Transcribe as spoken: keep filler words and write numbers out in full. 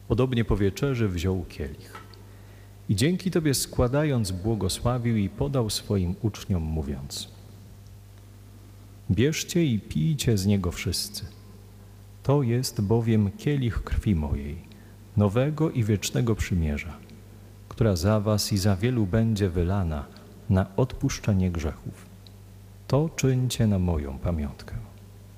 Podobnie po wieczerzy wziął kielich i dzięki Tobie składając błogosławił i podał swoim uczniom, mówiąc: bierzcie i pijcie z niego wszyscy. To jest bowiem kielich krwi mojej, nowego i wiecznego przymierza, która za was i za wielu będzie wylana na odpuszczenie grzechów. To czyńcie na moją pamiątkę.